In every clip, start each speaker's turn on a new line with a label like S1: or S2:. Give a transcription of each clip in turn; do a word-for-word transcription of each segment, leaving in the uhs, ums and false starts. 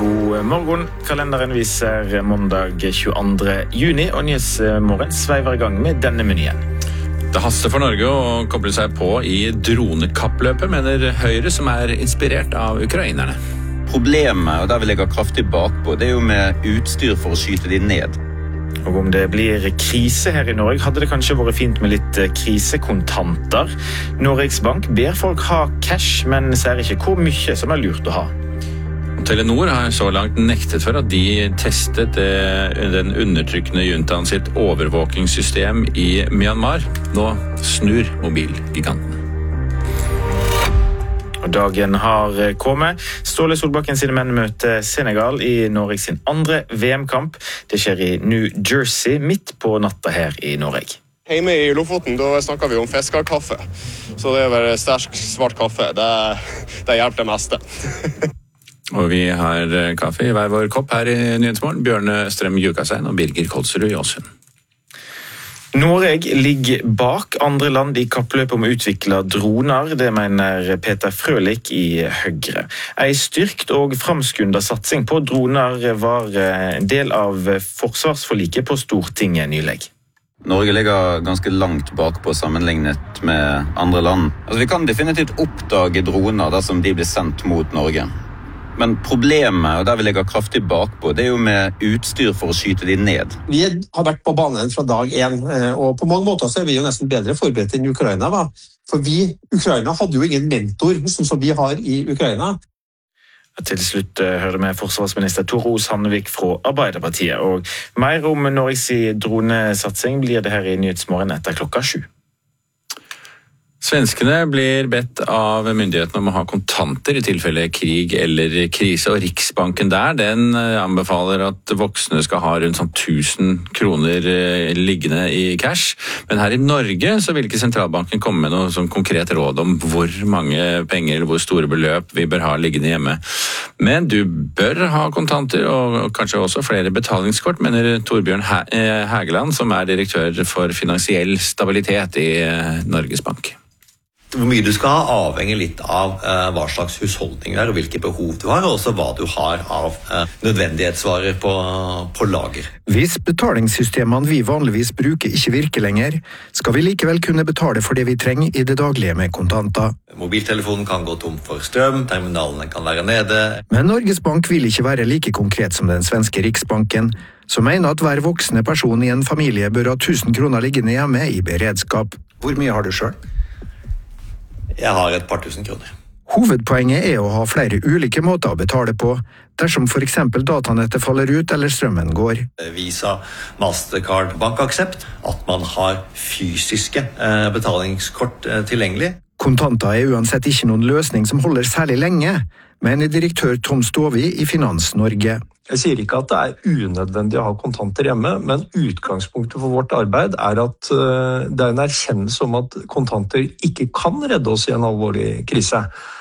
S1: God morgen. Kalenderen viser måndag tjueandre juni, og Nyhetsmorgen sveiver i gang med denne menyen.
S2: Det haster for Norge å koble seg på i dronekappløpet, mener Høyre, som er inspirert av ukrainerne.
S3: Problemet, og der vi ligger kraftig bakpå, det er jo med utstyr for å skyte de ned.
S1: Og om det blir krise her i Norge, hadde det kanskje vært fint med litt krisekontanter. Norges Bank ber folk ha cash, men ser ikke hvor mye som er lurt å ha.
S2: Telenor har så langt nektet for at de testet den undertrykkende juntaen sitt overvåkingssystem i Myanmar. Nå snur mobilgiganten.
S1: Og dagen har kommet. Ståle Solbakken sine menn møter Senegal i Norge sin andre V M-kamp. Det skjer i New Jersey, midt på natta her i Norge.
S4: Hjemme i Lofoten da snakker vi om fiskerkaffe. Så det er vel sterk svart kaffe. Det, det hjelper det meste.
S2: Og vi har kaffe i hver vår kopp her i Nyhetsmorgen. Bjørne Strøm Jukasein og Birger Kolsrud Jåsund.
S1: Norge ligger bak andre land i kappløpet om å utvikle droner, det mener Peter Frølich i Høyre. En styrkt og framskyndet satsing på droner var en del av forsvarsforliket på Stortinget nylig.
S3: Norge ligger ganske langt bakpå sammenlignet med andre land. Altså, vi kan definitivt oppdage droner dersom de blir sendt mot Norge. Men problemet, og der vi ligger kraftig bakpå, det er jo med utstyr for å skyte de ned.
S5: Vi har vært på banen fra dag én, og på mange måter så er vi jo nesten bedre forberedt enn Ukraina. Va? For vi, Ukraina hadde jo ingen mentor, sånn som vi har i Ukraina.
S1: Til slutt hører vi forsvarsminister Tor O. Sandvik fra Arbeiderpartiet. Og mer om Norges dronesatsing blir det her i Nyhetsmorgen etter klokka sju.
S2: Svenskene blir bedt av myndighetene om å ha kontanter i tilfelle krig eller krise, og Riksbanken der, den anbefaler at voksne skal ha rundt sånn tusen kroner liggende i cash. Men her i Norge så vil ikke sentralbanken komme med noe sånn konkret råd om hvor mange penger eller hvor store beløp vi bør ha liggende hjemme. Men du bør ha kontanter, og kanskje også flere betalingskort, mener Torbjørn Hægeland, som er direktør for finansiell stabilitet i Norges Bank.
S6: Hvor mye du skal ha avhenger litt av uh, hva slags husholdning det er, og hvilke behov du har, og også hva du har av uh, nødvendighetsvarer på, på lager.
S7: Hvis betalingssystemene vi vanligvis bruker ikke virker lenger, skal vi likevel kunne betale for det vi trenger i det daglige med kontanter.
S6: Mobiltelefonen kan gå tom for strøm, terminalene kan være nede.
S7: Men Norges Bank vil ikke være like konkret som den svenske Riksbanken, som mener at hver voksne person i en familie bør ha tusen kroner liggende hjemme i beredskap. Hvor mye har du selv?
S6: Jeg har et par tusen kroner.
S7: Hovedpoenget er å ha flere ulike måter å betale på, dersom for eksempel datanettet faller ut eller strømmen går.
S6: Visa, Mastercard, bankaksept, at man har fysiske eh, betalingskort eh, tilgjengelig.
S7: Kontanter er uansett ikke noen løsning som holder særlig lenge, mener direktør Tom Stovi i Finans Norge.
S8: Jeg sier ikke at det er unødvendig å ha kontanter hjemme, men utgangspunktet for vårt arbeid er at det er en erkjennelse om at kontanter ikke kan redde oss i en alvorlig krise.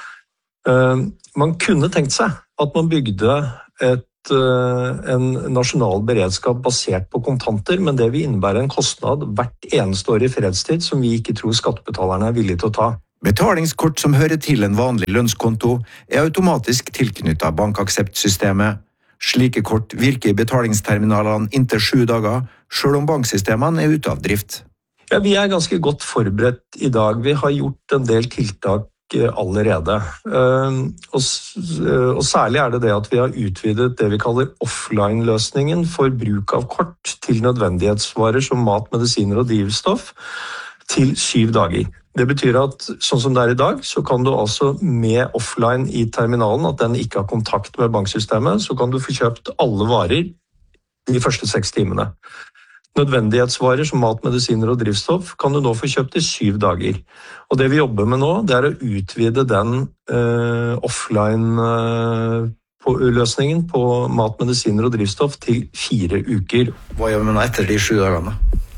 S8: Man kunne tenkt seg at man bygde et, en nasjonal beredskap basert på kontanter, men det vil innebære en kostnad hvert eneste år i fredstid som vi ikke tror skattebetalerne er villige til å ta.
S7: Betalingskort som hører til en vanlig lønnskonto er automatisk tilknyttet bankakseptsystemet. Slike kort virker i betalingsterminalene inntil sju dager, selv om banksystemene er ute av drift.
S8: Ja, vi er ganske godt forberedt i dag. Vi har gjort en del tiltak allerede. Og særlig er det det at vi har utvidet det vi kaller offline-løsningen for bruk av kort til nødvendighetsvarer som mat, medisiner og drivstoff til syv dager. Det betyr at sånn som det er i dag, så kan du altså med offline i terminalen, at den ikke har kontakt med banksystemet, så kan du få kjøpt alle varer de første seks timene. Nødvendighetsvarer som mat, medisiner og drivstoff kan du nå få kjøpt i syv dager. Og det vi jobber med nå, det er å utvide den uh, offline uh, på løsningen på mat, medisiner og drivstoff til fire uker.
S7: Hva gjør vi nå etter de sju dagene?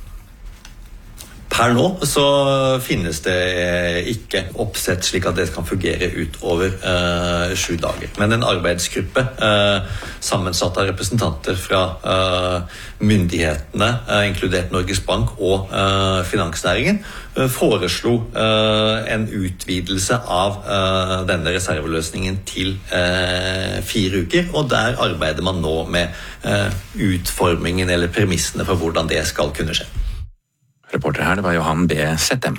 S6: Per nå så finnes det ikke oppsett slik at det kan fungere utover uh, sju dager. Men en arbeidsgruppe uh, sammensatt av representanter fra uh, myndighetene, uh, inkludert Norges Bank og uh, finansnæringen, uh, foreslo uh, en utvidelse av uh, denne reserveløsningen til uh, fire uker, og der arbeider man nå med utformingen eller premissene for hvordan det skal kunne skje.
S2: Reporter her, det var Johan B. Settem.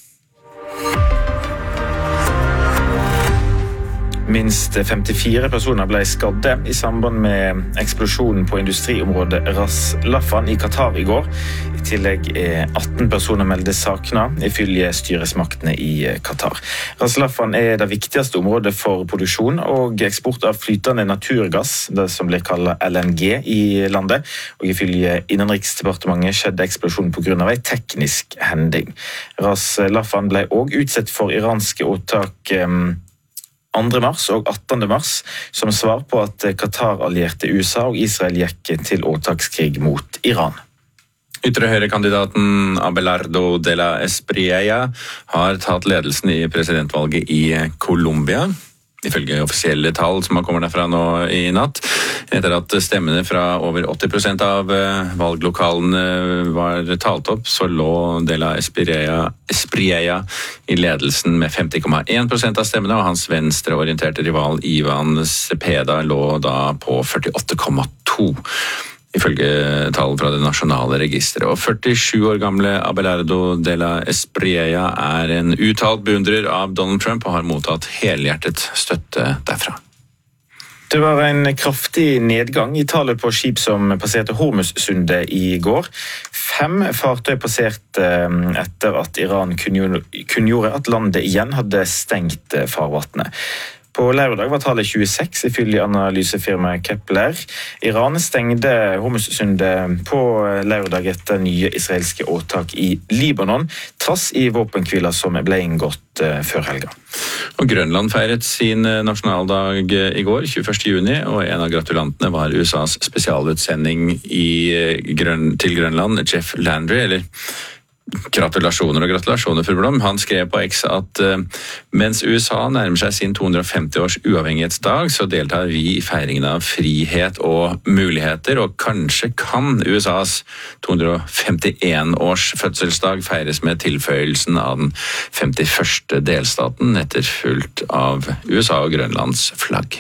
S1: Minst femtifire personer ble skadde i samband med eksplosjonen på industriområdet Ras Laffan i Qatar i går. I tillegg er atten personer meldet sakna, ifølge styresmaktene i Qatar. Ras Laffan er det viktigste området for produksjon og eksport av flytende naturgass, det som blir kallet L N G i landet. Og ifølge Innenriksdepartementet skjedde eksplosjonen på grunn av en teknisk hending. Ras Laffan ble også utsatt for iranske åtak andre mars og attende mars, som svar på at Qatar allierte U S A og Israel gikk til åtakskrig mot Iran.
S2: Ytre høyrekandidaten Abelardo de la Espriella har tatt ledelsen i presidentvalget i Colombia, ifølge offisielle tall som har kommet derfra nå i natt. Etter at stemmene fra over åtti prosent av valglokalene var talt opp, så lå de la Espriella, Espriella i ledelsen med femti komma én prosent av stemmene, og hans venstreorienterte rival Ivan Cepeda lå da på førtiåtte komma to, ifølge tall fra det nasjonale registeret. Og førtisju år gamle Abelardo de la Espriella er en uttalt beundrer av Donald Trump og har mottatt helhjertet støtte derfra.
S1: Det var en kraftig nedgang i tallet på skip som passerte Hormuzsundet i går. Fem fartøy passerte etter at Iran kunngjorde at landet igjen hadde stengt farvannet. På lørdag var tallet tjueseks, ifølge analysefirmaet Kepler. Iran stengte Hormuzsundet på lørdag etter nye israelske åtak i Libanon, trass i våpenhvila som ble inngått før helga.
S2: Og Grønland feiret sin nasjonaldag i går, tjueførste juni, og en av gratulantene var U S A's spesialutsending i Grøn, til Grønland, Jeff Landry, eller gratulasjoner og gratulasjoner for Blom. Han skrev på X at uh, mens U S A nærmer seg sin to hundre og femti års uavhengighetsdag, så deltar vi i feiringen av frihet og muligheter, og kanskje kan U S A's to hundre og femtien års fødselsdag feires med tilføyelsen av den femtiførste delstaten, etterfulgt av U S A og Grønlands flagg.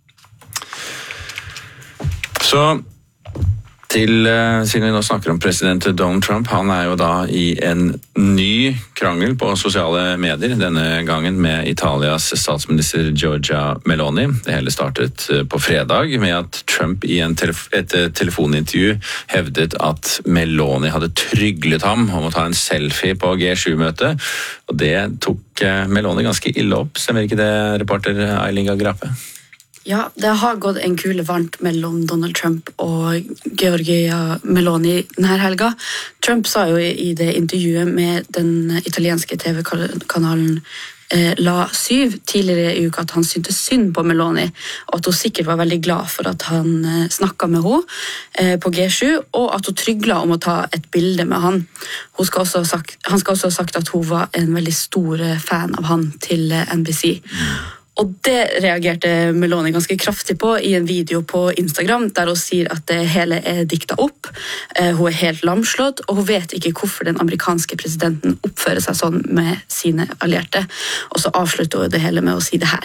S2: Så til, siden vi nå snakker om president Donald Trump, han er jo da i en ny krangel på sosiale medier, denne gangen med Italias statsminister Giorgia Meloni. Det hele startet på fredag med at Trump i en telef- et telefonintervju hevdet at Meloni hadde tryglet ham om å ta en selfie på G sju-møtet, og det tok Meloni ganske ille opp. Stemmer ikke det, reporter Eilinga Grape?
S9: Ja, det har gått en kule varmt mellom Donald Trump og Giorgia Meloni denne helga. Trump sa jo i det intervjuet med den italienske T V-kanalen eh, La syv tidligere i uka at han syntes synd på Meloni, og at hun sikkert var veldig glad for at han eh, snakket med henne eh, på G sju, og at hun tryglet om å ta et bilde med han. Hun skal også ha sagt, han skal også ha sagt at hun var en veldig stor fan av han til eh, N B C. Og det reagerte Meloni ganske kraftig på i en video på Instagram, der hun sier at det hele er diktet opp. Hun er helt lamslått, og hun vet ikke hvorfor den amerikanske presidenten oppfører seg sånn med sine allierte. Og så avslutter hun det hele med å si det her.